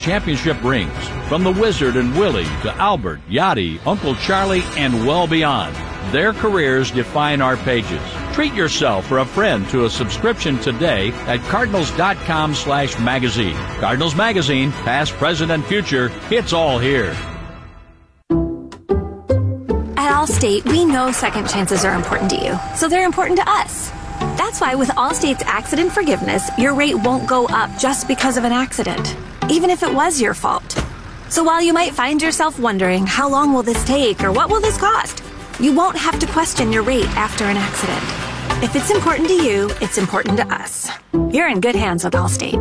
Championship rings from the Wizard and Willie to Albert, Yachty, Uncle Charlie, and well beyond. Their careers define our pages. Treat yourself or a friend to a subscription today at Cardinals.com/magazine. Cardinals Magazine, past, present, and future, it's all here. At Allstate, we know second chances are important to you, so they're important to us. That's why with Allstate's accident forgiveness, your rate won't go up just because of an accident, even if it was your fault. So while you might find yourself wondering, how long will this take or what will this cost? You won't have to question your rate after an accident. If it's important to you, it's important to us. You're in good hands with Allstate.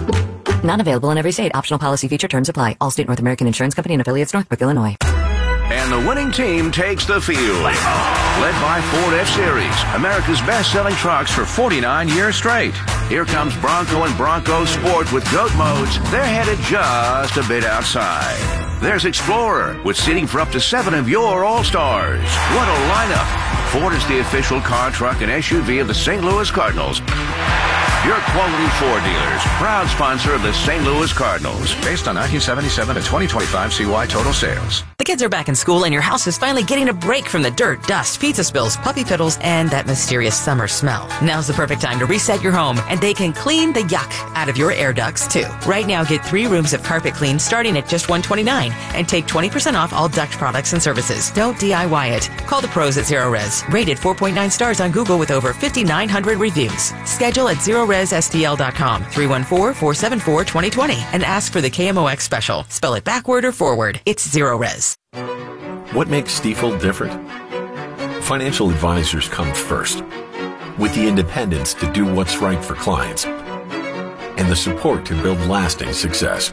Not available in every state. Optional policy feature terms apply. Allstate North American Insurance Company and affiliates, Northbrook, Illinois. And the winning team takes the field. Led by Ford F-Series, America's best-selling trucks for 49 years straight. Here comes Bronco and Bronco Sport with GOAT modes. They're headed just a bit outside. There's Explorer with seating for up to 7 of your All-Stars. What a lineup. Ford is the official car, truck, and SUV of the St. Louis Cardinals. Your quality Ford dealers, proud sponsor of the St. Louis Cardinals. Based on 1977 to 2025 CY total sales. The kids are back in school and your house is finally getting a break from the dirt, dust, pizza spills, puppy piddles, and that mysterious summer smell. Now's the perfect time to reset your home, and they can clean the yuck out of your air ducts, too. Right now, get 3 rooms of carpet clean starting at just $129 and take 20% off all duct products and services. Don't DIY it. Call the pros at ZeroRez. Rated 4.9 stars on Google with over 5,900 reviews. Schedule at ZeroRezSTL.com, 314-474-2020, and ask for the KMOX special. Spell it backward or forward. It's ZeroRez. What makes Stifel different? Financial advisors come first, with the independence to do what's right for clients and the support to build lasting success.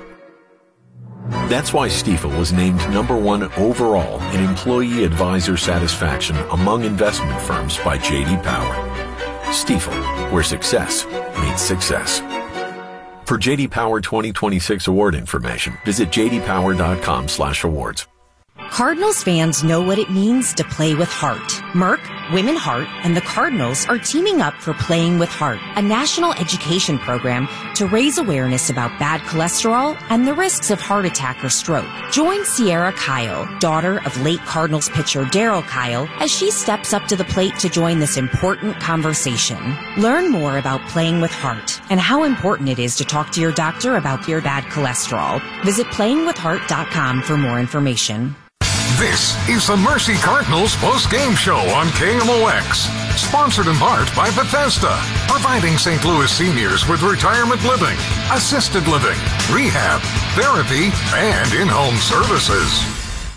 That's why Stifel was named #1 overall in employee advisor satisfaction among investment firms by J.D. Power. Stifel, where success meets success. For J.D. Power 2026 award information, visit jdpower.com/awards. Cardinals fans know what it means to play with heart. Merck, Women Heart, and the Cardinals are teaming up for Playing with Heart, a national education program to raise awareness about bad cholesterol and the risks of heart attack or stroke. Join Sierra Kyle, daughter of late Cardinals pitcher Darryl Kyle, as she steps up to the plate to join this important conversation. Learn more about Playing with Heart and how important it is to talk to your doctor about your bad cholesterol. Visit playingwithheart.com for more information. This is the Mercy Cardinals post-game show on KMOX. Sponsored in part by Bethesda, providing St. Louis seniors with retirement living, assisted living, rehab, therapy, and in-home services.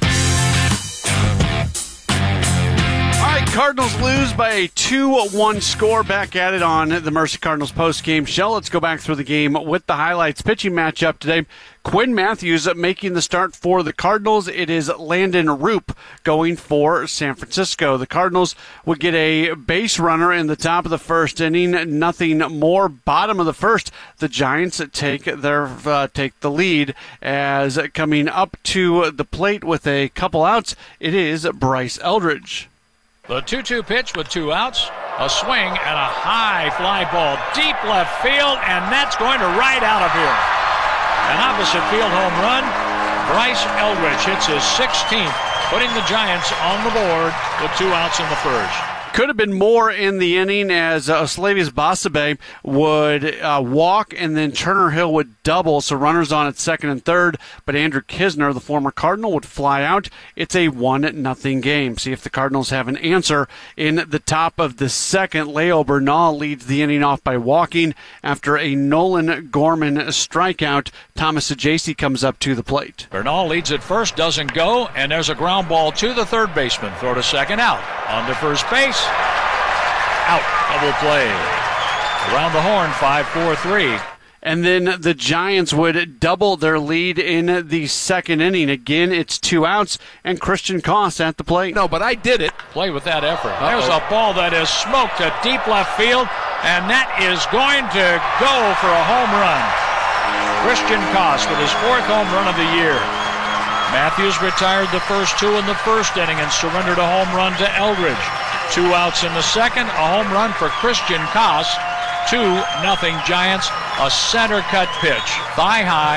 Cardinals lose by a 2-1 score. Back at it on the Mercy Cardinals post-game show. Let's go back through the game with the highlights. Pitching matchup today, Quinn Matthews making the start for the Cardinals. It is Landon Roop going for San Francisco. The Cardinals would get a base runner in the top of the first inning. Nothing more. Bottom of the first, the Giants take the lead, as coming up to the plate with a couple outs, it is Bryce Eldridge. The 2-2 pitch with 2 outs, a swing, and a high fly ball deep left field, and that's going to right out of here. An opposite field home run. Bryce Eldridge hits his 16th, putting the Giants on the board with 2 outs in the first. Could have been more in the inning, as Slavius Basabe would walk, and then Turner Hill would double, so runners on at second and third, but Andrew Kisner, the former Cardinal, would fly out. It's a 1-0 game. See if the Cardinals have an answer in the top of the second. Leo Bernal leads the inning off by walking after a Nolan Gorman strikeout. Thomas Ajayce comes up to the plate. Bernal leads at first, doesn't go, and there's a ground ball to the third baseman. Throw to second, out. On to first base. Out. Double play. Around the horn, 5-4-3. And then the Giants would double their lead in the second inning. Again, it's 2 outs, and Christian Koss at the plate. No, but I did it. Play with that effort. There's a ball that is smoked to deep left field, and that is going to go for a home run. Christian Koss with his 4th home run of the year. Matthews retired the first 2 in the first inning and surrendered a home run to Eldridge. 2 outs in the second, a home run for Christian Koss. 2-0 Giants, a center cut pitch, thigh high,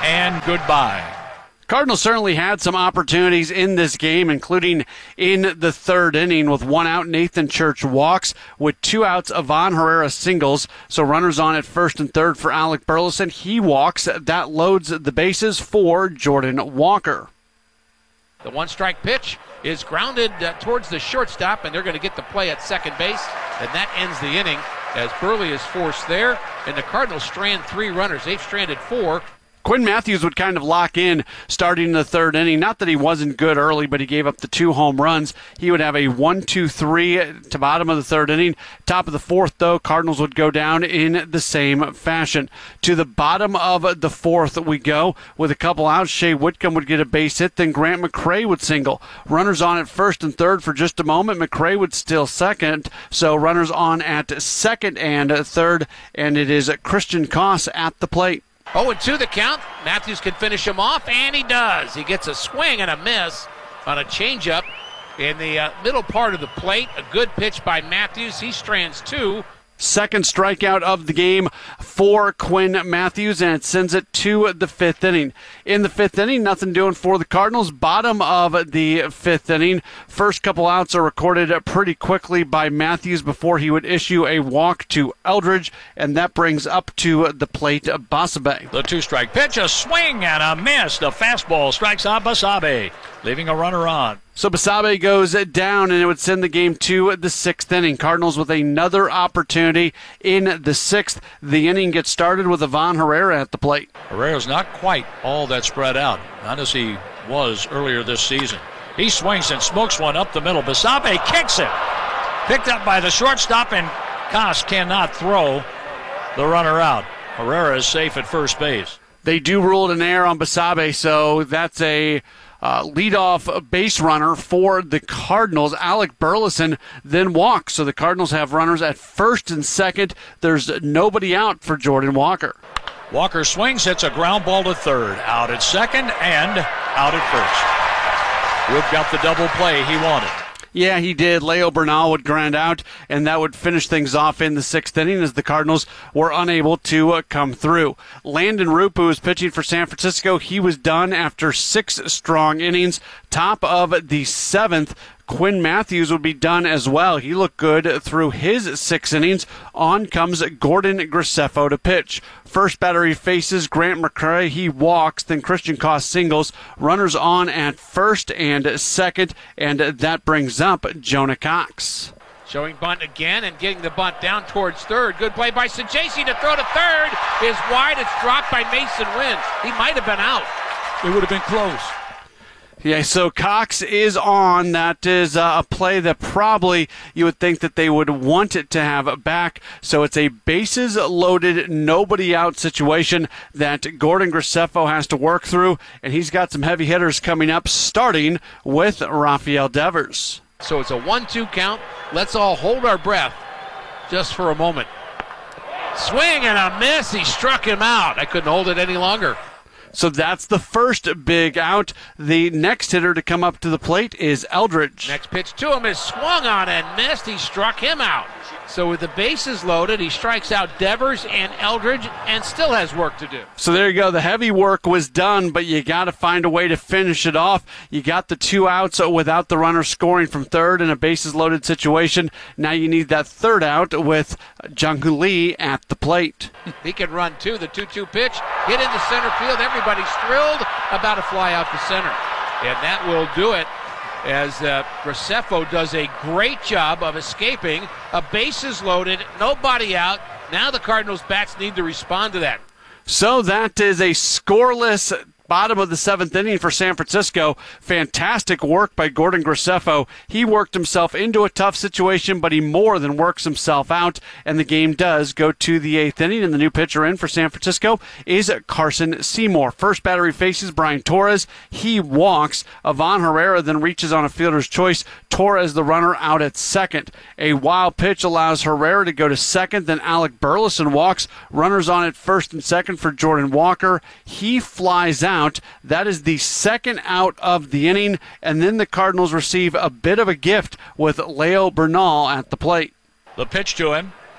and goodbye. Cardinals certainly had some opportunities in this game, including in the third inning. With one out, Nathan Church walks. With 2 outs, Ivan Herrera singles. So runners on at first and third for Alec Burleson. He walks. That loads the bases for Jordan Walker. The one-strike pitch is grounded towards the shortstop, and they're going to get the play at second base. And that ends the inning as Burley is forced there. And the Cardinals strand 3 runners. They've stranded 4. Quinn Matthews would kind of lock in starting in the third inning. Not that he wasn't good early, but he gave up the 2 home runs. He would have a 1-2-3 to bottom of the third inning. Top of the fourth, though, Cardinals would go down in the same fashion. To the bottom of the fourth we go. With a couple outs, Shea Whitcomb would get a base hit, then Grant McCray would single. Runners on at first and third for just a moment. McCray would steal second, so runners on at second and third, and it is Christian Koss at the plate. 0-2 the count. Matthews can finish him off, and he does. He gets a swing and a miss on a changeup in the middle part of the plate. A good pitch by Matthews. He strands 2. Second strikeout of the game for Quinn Matthews, and it sends it to the fifth inning. In the fifth inning, nothing doing for the Cardinals. Bottom of the fifth inning. First couple outs are recorded pretty quickly by Matthews before he would issue a walk to Eldridge, and that brings up to the plate Basabe. The 2-strike pitch, a swing and a miss. The fastball strikes out Basabe, leaving a runner on. So Basabe goes down, and it would send the game to the sixth inning. Cardinals with another opportunity in the sixth. The inning gets started with Ivan Herrera at the plate. Herrera's not quite all that spread out, not as he was earlier this season. He swings and smokes one up the middle. Basabe kicks it. Picked up by the shortstop, and Koss cannot throw the runner out. Herrera is safe at first base. They do rule it an error on Basabe, so that's a leadoff base runner for the Cardinals. Alec Burleson then walks, so the Cardinals have runners at first and second. There's nobody out for Jordan Walker. Walker swings, hits a ground ball to third. Out at second and out at first. Wood got the double play he wanted. Yeah, he did. Leo Bernal would ground out, and that would finish things off in the sixth inning as the Cardinals were unable to come through. Landon Roop, who was pitching for San Francisco, he was done after 6 strong innings. Top of the seventh, Quinn Matthews would be done as well. He looked good through his 6 innings. On comes Gordon Graceffo to pitch. First batter he faces Grant McCray. He walks. Then Christian Koss singles. Runners on at first and second, and that brings up Jonah Cox. Showing bunt again and getting the bunt down towards third. Good play by Sajaci to throw to third. Is wide. It's dropped by Mason Wins. He might have been out. It would have been close. Yeah, so Cox is on. That is a play that probably you would think that they would want it to have back. So it's a bases loaded, nobody out situation that Gordon Graceffo has to work through, and he's got some heavy hitters coming up, starting with Rafael Devers. So it's a 1-2 count. Let's all hold our breath just for a moment. Swing and a miss. He struck him out. I couldn't hold it any longer. So that's the first big out. The next hitter to come up to the plate is Eldridge. Next pitch to him is swung on and missed. He struck him out. So with the bases loaded, he strikes out Devers and Eldridge and still has work to do. So there you go. The heavy work was done, but you got to find a way to finish it off. You got the 2 outs without the runner scoring from third in a bases loaded situation. Now you need that third out with Jung-Hoo Lee at the plate. He can run too. The 2-2 pitch hit into center field. Everybody's thrilled about a fly out to center. And that will do it, as Graceffo does a great job of escaping. A bases loaded, nobody out. Now the Cardinals' bats need to respond to that. So that is a scoreless bottom of the seventh inning for San Francisco. Fantastic work by Gordon Graceffo. He worked himself into a tough situation, but he more than works himself out, and the game does go to the eighth inning, and the new pitcher in for San Francisco is Carson Seymour. First batter he faces Brian Torres. He walks. Ivan Herrera then reaches on a fielder's choice. Torres, the runner, out at second. A wild pitch allows Herrera to go to second. Then Alec Burleson walks. Runners on at first and second for Jordan Walker. He flies out. That is the second out of the inning, and then the Cardinals receive a bit of a gift with Leo Bernal at the plate. The pitch to him.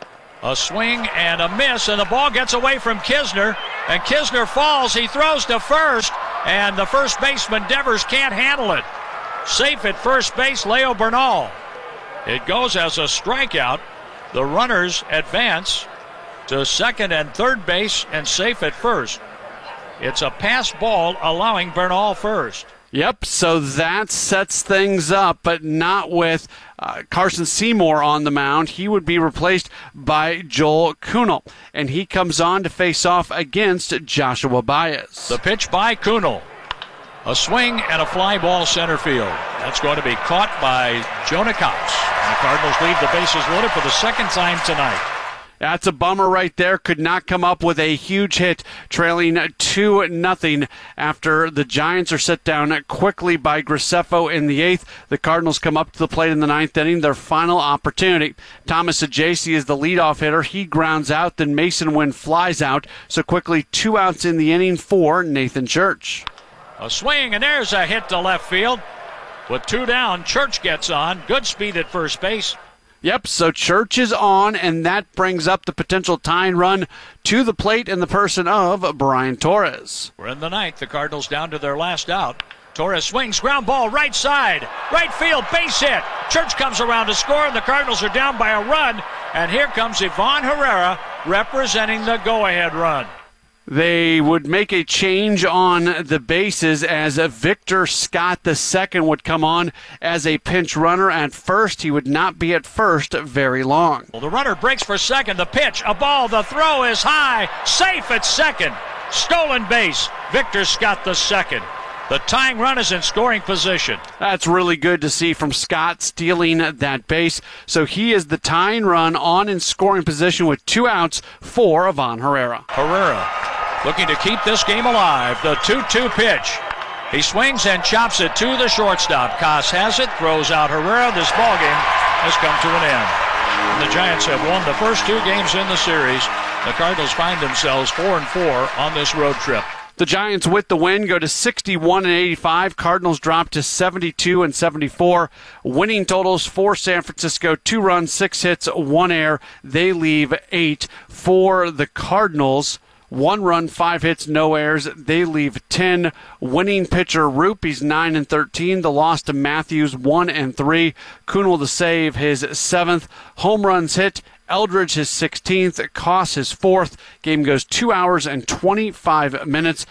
A swing and a miss, and the ball gets away from Kisner, and Kisner falls. He throws to first, and the first baseman, Devers, can't handle it. Safe at first base, Leo Bernal. It goes as a strikeout. The runners advance to second and third base and safe at first. It's a pass ball allowing Bernal first. Yep, so that sets things up, but not with Carson Seymour on the mound. He would be replaced by Joel Kuhnel, and he comes on to face off against Joshua Baez. The pitch by Kuhnel. A swing and a fly ball center field. That's going to be caught by Jonah Cox. And the Cardinals leave the bases loaded for the second time tonight. That's a bummer right there. Could not come up with a huge hit, trailing 2-0 after the Giants are set down quickly by Graceffo in the 8th. The Cardinals come up to the plate in the 9th inning, their final opportunity. Thomas Ajayci is the leadoff hitter. He grounds out, then Mason Wynn flies out. So quickly 2 outs in the inning for Nathan Church. A swing, and there's a hit to left field. With 2 down, Church gets on. Good speed at first base. Yep, so Church is on, and that brings up the potential tying run to the plate in the person of Brian Torres. We're in the 9th. The Cardinals down to their last out. Torres swings, ground ball, right side. Right field, base hit. Church comes around to score, and the Cardinals are down by a run. And here comes Ivan Herrera representing the go-ahead run. They would make a change on the bases as Victor Scott II would come on as a pinch runner at first. He would not be at first very long. Well, the runner breaks for second. The pitch, a ball, the throw is high. Safe at second. Stolen base, Victor Scott II. The tying run is in scoring position. That's really good to see from Scott stealing that base. So he is the tying run on in scoring position with 2 outs for Ivan Herrera. Herrera looking to keep this game alive. The 2-2 pitch. He swings and chops it to the shortstop. Koss has it, throws out Herrera. This ball game has come to an end. The Giants have won the first 2 games in the series. The Cardinals find themselves 4-4 on this road trip. The Giants, with the win, go to 61-85. Cardinals drop to 72-74. Winning totals for San Francisco: 2 runs, 6 hits, 1 error. They leave 8. For the Cardinals, 1 run, 5 hits, no errors. They leave 10. Winning pitcher Roop, he's 9-13. The loss to Matthews, 1-3. Kuhnel to save, his 7th. Home runs hit, Eldridge his 16th, Koss his 4th. Game goes 2 hours and 25 minutes.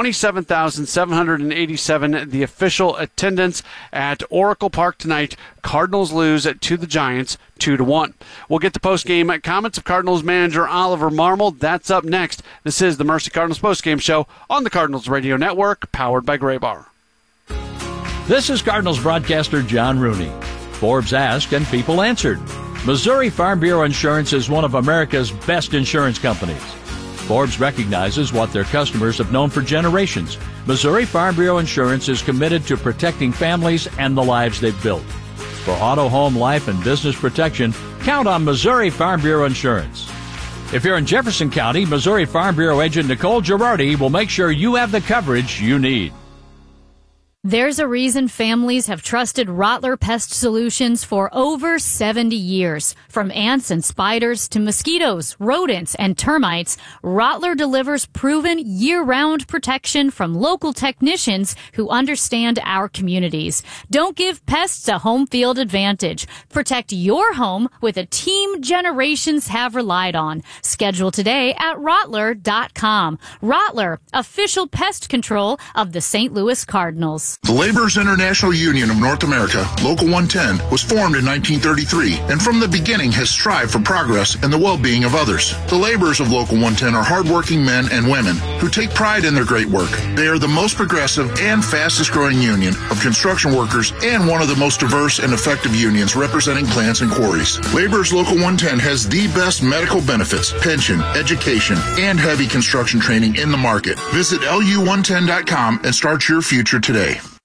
27,787 the official attendance at Oracle Park tonight. Cardinals lose to the Giants 2-1. We'll get the post-game comments of Cardinals manager Oliver Marmol. That's up next. This is the Mercy Cardinals post-game show on the Cardinals Radio Network, powered by Graybar. This is Cardinals broadcaster John Rooney. Forbes asked and people answered. Missouri Farm Bureau Insurance is one of America's best insurance companies. Forbes recognizes what their customers have known for generations. Missouri Farm Bureau Insurance is committed to protecting families and the lives they've built. For auto, home, life, and business protection, count on Missouri Farm Bureau Insurance. If you're in Jefferson County, Missouri Farm Bureau agent Nicole Girardi will make sure you have the coverage you need. There's a reason families have trusted Rottler Pest Solutions for over 70 years. From ants and spiders to mosquitoes, rodents, and termites, Rottler delivers proven year-round protection from local technicians who understand our communities. Don't give pests a home field advantage. Protect your home with a team generations have relied on. Schedule today at Rottler.com. Rottler, official pest control of the St. Louis Cardinals. The Laborers International Union of North America, Local 110, was formed in 1933 and from the beginning has strived for progress and the well-being of others. The laborers of Local 110 are hardworking men and women who take pride in their great work. They are the most progressive and fastest-growing union of construction workers and one of the most diverse and effective unions representing plants and quarries. Laborers Local 110 has the best medical benefits, pension, education, and heavy construction training in the market. Visit LU110.com and start your future today.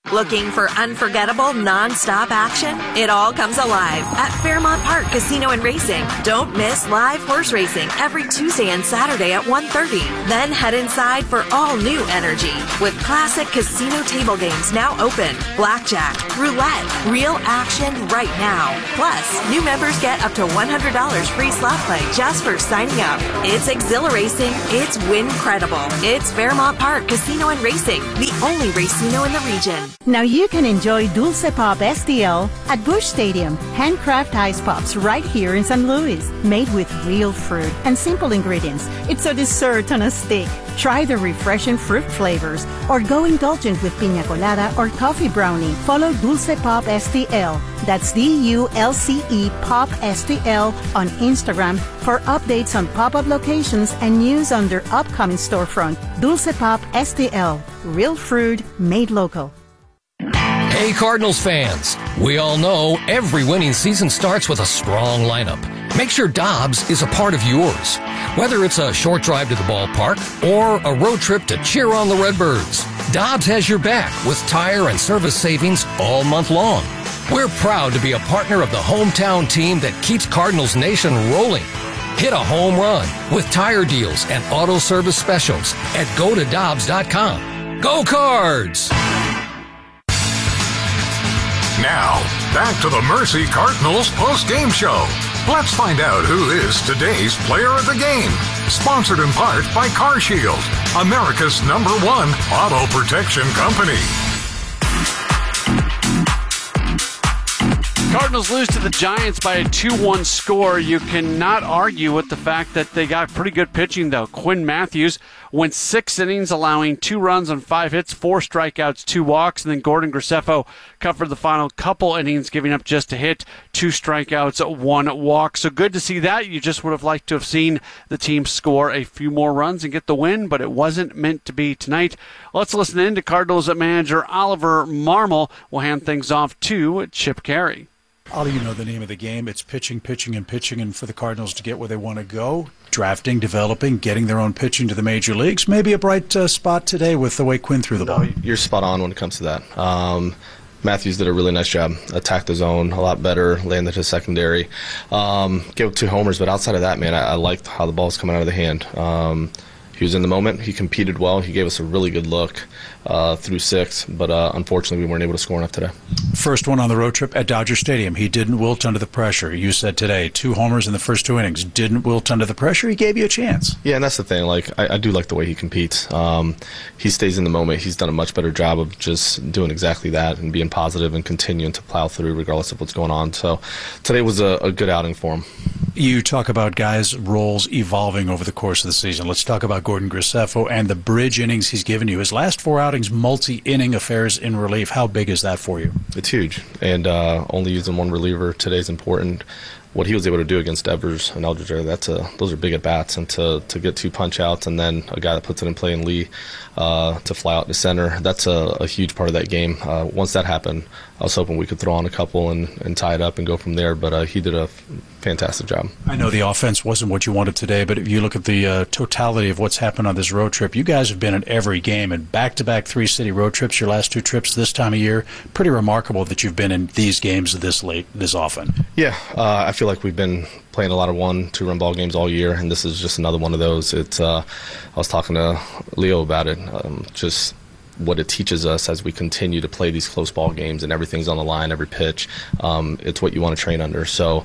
Looking for unforgettable, non-stop action? It all comes alive at Fairmont Park Casino and Racing. Don't miss live horse racing every Tuesday and Saturday at 1:30. Then head inside for all new energy with classic casino table games now open. Blackjack, roulette, real action right now. Plus, new members get up to $100 free slot play just for signing up. It's exhilarating. It's win-credible. It's Fairmont Park Casino and Racing, the only racino in the region. Now you can enjoy Dulce Pop STL at Busch Stadium. Handcraft ice pops right here in St. Louis. Made with real fruit and simple ingredients. It's a dessert on a stick. Try the refreshing fruit flavors or go indulgent with piña colada or coffee brownie. Follow Dulce Pop STL. That's DULCE Pop STL on Instagram for updates on pop-up locations and news on their upcoming storefront. Dulce Pop STL. Real fruit made local. Hey Cardinals fans, we all know every winning season starts with a strong lineup. Make sure Dobbs is a part of yours. Whether it's a short drive to the ballpark or a road trip to cheer on the Redbirds, Dobbs has your back with tire and service savings all month long. We're proud to be a partner of the hometown team that keeps Cardinals Nation rolling. Hit a home run with tire deals and auto service specials at gotodobbs.com. Go Cards! Now, back to the Mercy Cardinals post-game show. Let's find out who is today's player of the game. Sponsored in part by Car Shield, America's #1 auto protection company. Cardinals lose to the Giants by a 2-1 score. You cannot argue with the fact that they got pretty good pitching, though. Quinn Matthews went 6 innings, allowing 2 runs on 5 hits, 4 strikeouts, 2 walks, and then Gordon Graceffo covered the final couple innings, giving up just a hit, 2 strikeouts, 1 walk. So good to see that. You just would have liked to have seen the team score a few more runs and get the win, but it wasn't meant to be tonight. Let's listen in to Cardinals manager Oliver Marmol. We'll hand things off to Chip Caray. Ollie, you know the name of the game. It's pitching, and for the Cardinals to get where they want to go, drafting, developing, getting their own pitching to the major leagues. Maybe a bright spot today with the way Quinn threw the ball. You're spot on when it comes to that. Matthews did a really nice job. Attacked the zone a lot better, landed his secondary. Gave up 2 homers, but outside of that, man, I liked how the ball was coming out of the hand. He was in the moment. He competed well. He gave us a really good look through 6, but unfortunately we weren't able to score enough today. First one on the road trip at Dodger Stadium. He didn't wilt under the pressure. You said today 2 homers in the first 2 innings. Didn't wilt under the pressure. He gave you a chance. Yeah, and that's the thing. Like I do like the way he competes. He stays in the moment. He's done a much better job of just doing exactly that and being positive and continuing to plow through regardless of what's going on. So today was a good outing for him. You talk about guys' roles evolving over the course of the season. Let's talk about Gordon Graceffo and the bridge innings he's given you. His last 4 outings, multi-inning affairs in relief. How big is that for you? It's huge, and only using 1 reliever today is important. What he was able to do against Evers and Eldridge, those are big at-bats, and to get 2 punch-outs and then a guy that puts it in play in Lee to fly out to center, that's a huge part of that game. Once that happened, I was hoping we could throw on a couple and tie it up and go from there, but he did a fantastic job. I know the offense wasn't what you wanted today, but if you look at the totality of what's happened on this road trip, you guys have been at every game, and back-to-back 3-city road trips, your last 2 trips this time of year. Pretty remarkable that you've been in these games this late, this often. Yeah, I feel like we've been playing a lot of 1-2 run ball games all year, and this is just another one of those. I was talking to Leo about it, just what it teaches us as we continue to play these close ball games and everything's on the line, every pitch. It's what you want to train under. So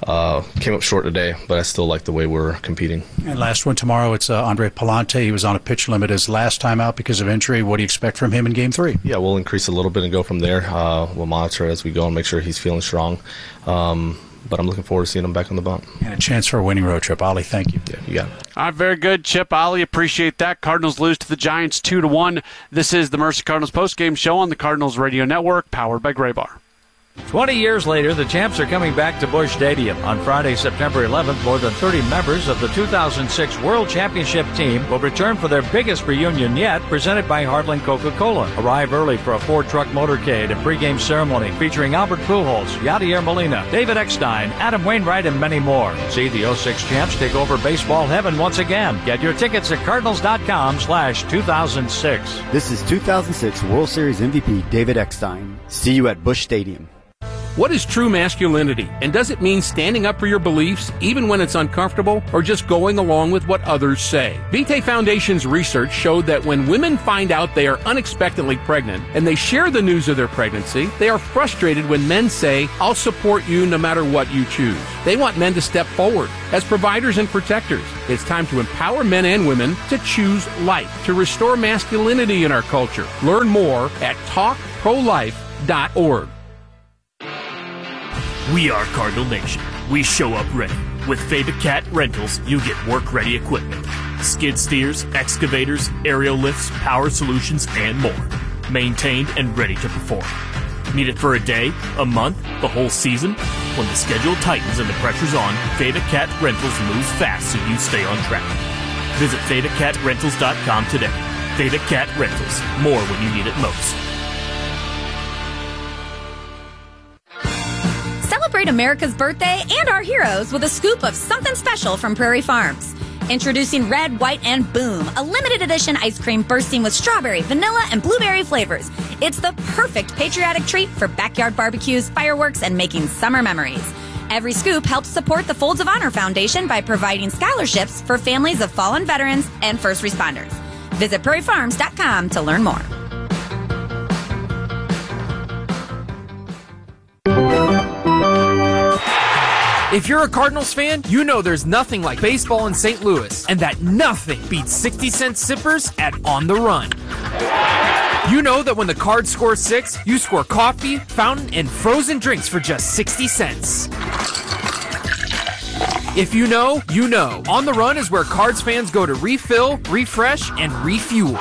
came up short today, but I still like the way we're competing. And last one tomorrow, it's Andre Palante. He was on a pitch limit his last time out because of injury. What do you expect from him in Game 3? Yeah, we'll increase a little bit and go from there. We'll monitor as we go and make sure he's feeling strong. But I'm looking forward to seeing him back on the bump. And a chance for a winning road trip. Ollie, thank you. Yeah, you got it. All right, very good, Chip. Ollie, appreciate that. Cardinals lose to the Giants 2-1. This is the Mercy Cardinals postgame show on the Cardinals Radio Network, powered by Graybar. 20 years later, the champs are coming back to Busch Stadium. On Friday, September 11th, more than 30 members of the 2006 World Championship team will return for their biggest reunion yet, presented by Heartland Coca-Cola. Arrive early for a four-truck motorcade and pregame ceremony featuring Albert Pujols, Yadier Molina, David Eckstein, Adam Wainwright, and many more. See the 06 champs take over baseball heaven once again. Get your tickets at Cardinals.com/2006. This is 2006 World Series MVP David Eckstein. See you at Busch Stadium. What is true masculinity, and does it mean standing up for your beliefs even when it's uncomfortable, or just going along with what others say? Vitae Foundation's research showed that when women find out they are unexpectedly pregnant and they share the news of their pregnancy, they are frustrated when men say, "I'll support you no matter what you choose." They want men to step forward as providers and protectors. It's time to empower men and women to choose life, to restore masculinity in our culture. Learn more at talkprolife.org. We are Cardinal Nation. We show up ready. With Fava Cat Rentals, you get work-ready equipment. Skid steers, excavators, aerial lifts, power solutions, and more. Maintained and ready to perform. Need it for a day, a month, the whole season? When the schedule tightens and the pressure's on, Fava Cat Rentals moves fast so you stay on track. Visit FavaCatRentals.com today. Fava Cat Rentals. More when you need it most. Celebrate America's birthday and our heroes with a scoop of something special from Prairie Farms. Introducing Red, White, and Boom, a limited edition ice cream bursting with strawberry, vanilla, and blueberry flavors. It's the perfect patriotic treat for backyard barbecues, fireworks, and making summer memories. Every scoop helps support the Folds of Honor Foundation by providing scholarships for families of fallen veterans and first responders. Visit prairiefarms.com to learn more. If you're a Cardinals fan, you know there's nothing like baseball in St. Louis, and that nothing beats 60-cent sippers at On the Run. You know that when the Cards score 6, you score coffee, fountain, and frozen drinks for just 60 cents. If you know, you know. On the Run is where Cards fans go to refill, refresh, and refuel.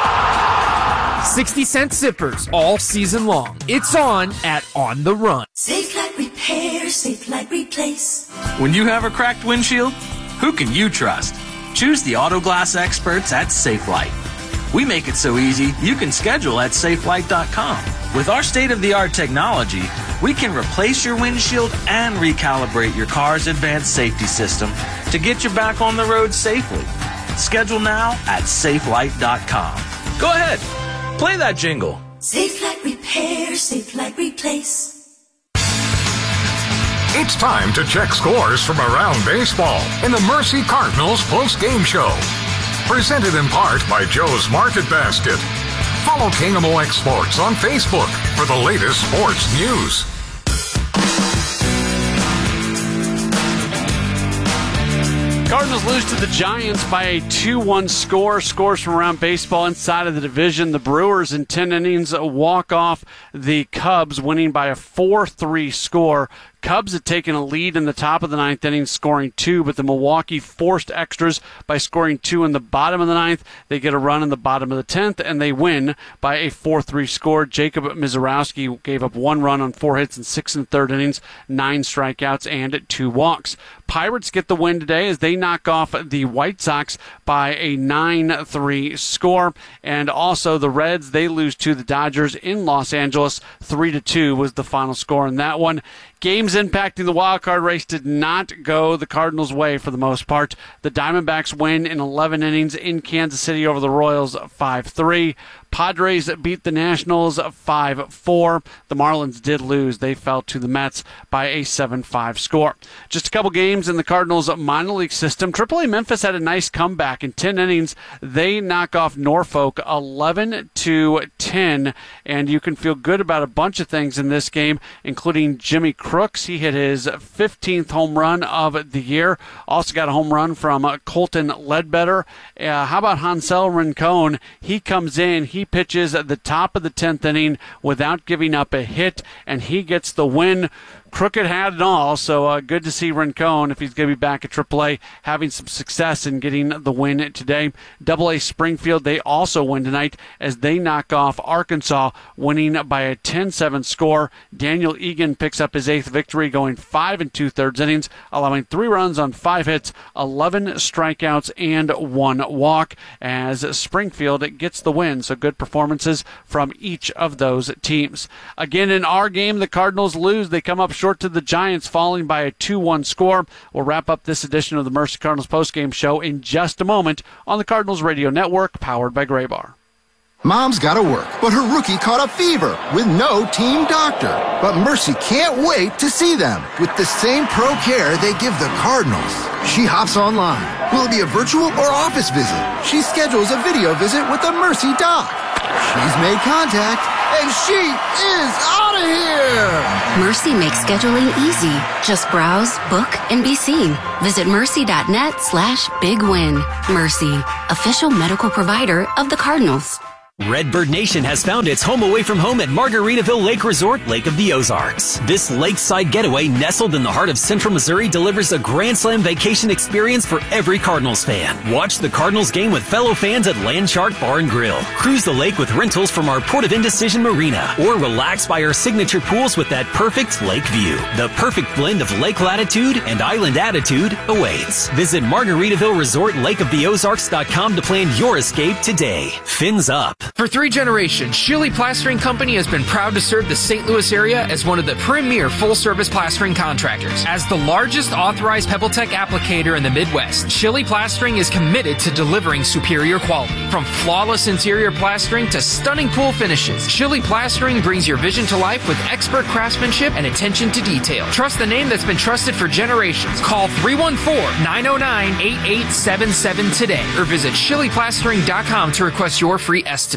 60-cent sippers all season long. It's on at On the Run. Safe Light Repair, Safe Light Replace. When you have a cracked windshield, who can you trust? Choose the auto glass experts at Safe Light. We make it so easy you can schedule at safelight.com. With our state-of-the-art technology, we can replace your windshield and recalibrate your car's advanced safety system to get you back on the road safely. Schedule now at safelight.com. Go ahead. Play that jingle. Safe Light Repair, Safe Light Replace. It's time to check scores from around baseball in the Mercy Cardinals post-game show. Presented in part by Joe's Market Basket. Follow KMOX Sports on Facebook for the latest sports news. Cardinals lose to the Giants by a 2-1 score. Scores from around baseball inside of the division. The Brewers in 10 innings walk off the Cubs, winning by a 4-3 score. Cubs had taken a lead in the top of the ninth inning, scoring 2, but the Milwaukee forced extras by scoring 2 in the bottom of the ninth. They get a run in the bottom of the 10th, and they win by a 4-3 score. Jacob Mizorowski gave up 1 run on 4 hits in 6 1/3 innings, 9 strikeouts, and 2 walks. Pirates get the win today as they knock off the White Sox by a 9-3 score. And also the Reds, they lose to the Dodgers in Los Angeles. 3-2 was the final score in that one. Games impacting the wild card race did not go the Cardinals' way for the most part. The Diamondbacks win in 11 innings in Kansas City over the Royals 5-3. Padres beat the Nationals 5-4. The Marlins did lose. They fell to the Mets by a 7-5 score. Just a couple games in the Cardinals' minor league system. AAA Memphis had a nice comeback. In 10 innings, they knock off Norfolk 11-10, and you can feel good about a bunch of things in this game, including Jimmy Crooks. He hit his 15th home run of the year. Also got a home run from Colton Ledbetter. How about Hansel Rincon? He comes in. He pitches at the top of the 10th inning without giving up a hit, and he gets the win. Crooked hat and all, so good to see Rincon, if he's going to be back at AAA, having some success in getting the win today. AA Springfield, they also win tonight as they knock off Arkansas, winning by a 10-7 score. Daniel Egan picks up his 8th victory, going 5 2/3 innings, allowing 3 runs on 5 hits, 11 strikeouts, and 1 walk, as Springfield gets the win. So good performances from each of those teams. Again, in our game, the Cardinals lose. They come up short to the Giants, falling by a 2-1 score. We'll wrap up this edition of the Mercy Cardinals postgame show in just a moment on the Cardinals Radio Network, powered by Graybar. Mom's got to work, but her rookie caught a fever with no team doctor. But Mercy can't wait to see them with the same pro care they give the Cardinals. She hops online. Will it be a virtual or office visit? She schedules a video visit with a Mercy doc. She's made contact, and she is out of here! Mercy makes scheduling easy. Just browse, book, and be seen. Visit mercy.net/bigwin. Mercy, official medical provider of the Cardinals. Redbird Nation has found its home away from home at Margaritaville Lake Resort, Lake of the Ozarks. This lakeside getaway, nestled in the heart of central Missouri, delivers a Grand Slam vacation experience for every Cardinals fan. Watch the Cardinals game with fellow fans at Landshark Bar and Grill. Cruise the lake with rentals from our Port of Indecision Marina, or relax by our signature pools with that perfect lake view. The perfect blend of lake latitude and island attitude awaits. Visit Margaritaville Resort Lake of the Ozarks.com to plan your escape today. Fins up. For 3 generations, Shilly Plastering Company has been proud to serve the St. Louis area as one of the premier full-service plastering contractors. As the largest authorized PebbleTech applicator in the Midwest, Shilly Plastering is committed to delivering superior quality. From flawless interior plastering to stunning pool finishes, Shilly Plastering brings your vision to life with expert craftsmanship and attention to detail. Trust the name that's been trusted for generations. Call 314-909-8877 today or visit shillyplastering.com to request your free estimate.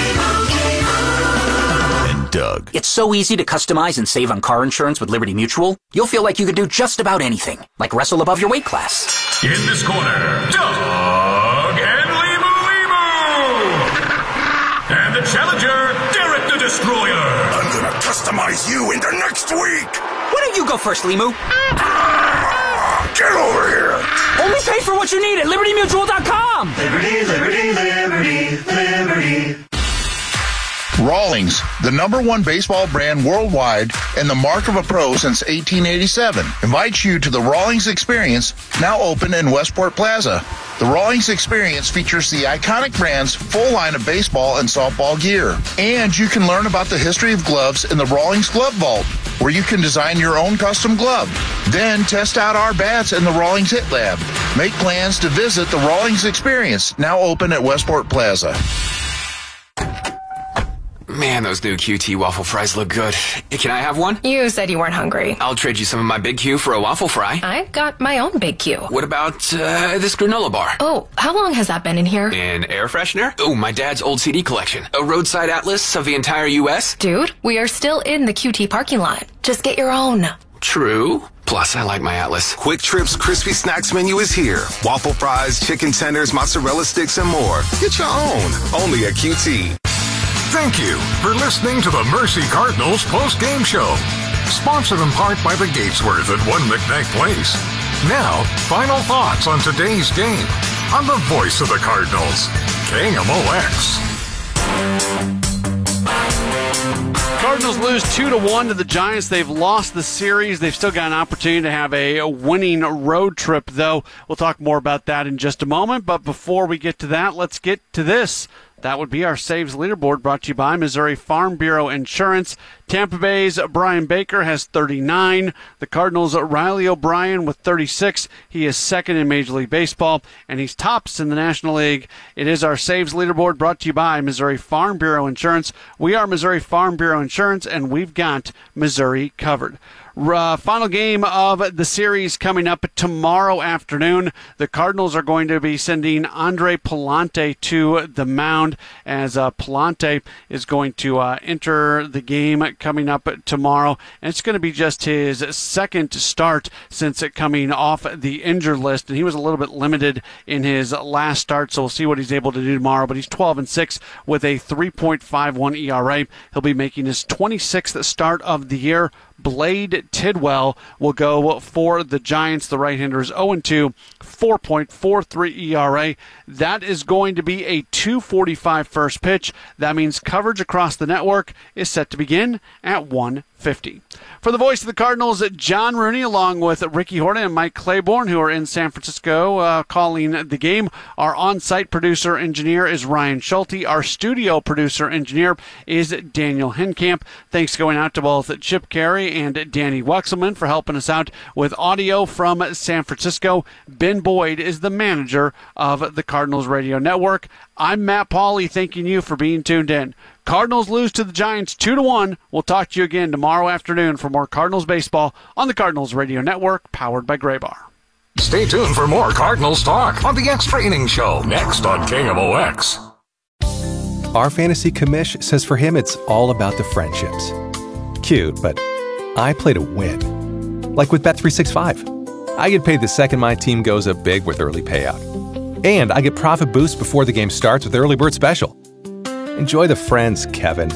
And Doug. It's so easy to customize and save on car insurance with Liberty Mutual. You'll feel like you could do just about anything, like wrestle above your weight class. In this corner, Doug and Limu. And the challenger, Derek the Destroyer. I'm gonna customize you into next week. Why don't you go first, Limu? Get over here. Only pay for what you need at LibertyMutual.com. Liberty, liberty, liberty, liberty. Rawlings, the #1 baseball brand worldwide and the mark of a pro since 1887, invites you to the Rawlings Experience, now open in Westport Plaza. The Rawlings Experience features the iconic brand's full line of baseball and softball gear. And you can learn about the history of gloves in the Rawlings Glove Vault, where you can design your own custom glove. Then test out our bats in the Rawlings Hit Lab. Make plans to visit the Rawlings Experience, now open at Westport Plaza. Man, those new QT waffle fries look good. Can I have one? You said you weren't hungry. I'll trade you some of my Big Q for a waffle fry. I've got my own Big Q. What about this granola bar? Oh, how long has that been in here? An air freshener? Oh, my dad's old CD collection. A roadside atlas of the entire U.S.? Dude, we are still in the QT parking lot. Just get your own. True. Plus, I like my atlas. Quick Trip's Crispy Snacks menu is here. Waffle fries, chicken tenders, mozzarella sticks, and more. Get your own. Only at QT. Thank you for listening to the Mercy Cardinals post-game show. Sponsored in part by the Gatesworth at 1 McKnight Place. Now, final thoughts on today's game on the voice of the Cardinals, KMOX. Cardinals lose 2-1 to the Giants. They've lost the series. They've still got an opportunity to have a winning road trip, though. We'll talk more about that in just a moment. But before we get to that, let's get to this. That would be our Saves Leaderboard, brought to you by Missouri Farm Bureau Insurance. Tampa Bay's Brian Baker has 39. The Cardinals' Riley O'Brien with 36. He is second in Major League Baseball, and he's tops in the National League. It is our Saves Leaderboard, brought to you by Missouri Farm Bureau Insurance. We are Missouri Farm Bureau Insurance, and we've got Missouri covered. Final game of the series coming up tomorrow afternoon. The Cardinals are going to be sending Andre Pallante to the mound, as Pallante is going to enter the game coming up tomorrow. And it's going to be just his second start since coming off the injured list. And he was a little bit limited in his last start, so we'll see what he's able to do tomorrow. But he's 12-6 with a 3.51 ERA. He'll be making his 26th start of the year. Blade Tidwell will go for the Giants. The right-hander is 0-2, 4.43 ERA. That is going to be a 2:45 first pitch. That means coverage across the network is set to begin at 1:50. For the voice of the Cardinals, John Rooney, along with Ricky Horton and Mike Claiborne, who are in San Francisco calling the game. Our on-site producer-engineer is Ryan Schulte. Our studio producer-engineer is Daniel Henkamp. Thanks going out to both Chip Carey and Danny Wexelman for helping us out with audio from San Francisco. Ben Boyd is the manager of the Cardinals Radio Network. I'm Matt Pauley, thanking you for being tuned in. Cardinals lose to the Giants 2-1. We'll talk to you again tomorrow afternoon for more Cardinals baseball on the Cardinals Radio Network, powered by Graybar. Stay tuned for more Cardinals talk on the Extra Innings Show, next on KMOX. Our fantasy commish says for him it's all about the friendships. Cute, but I play to win. Like with Bet365. I get paid the second my team goes up big with early payout. And I get profit boosts before the game starts with Early Bird Special. Enjoy the friends, Kevin.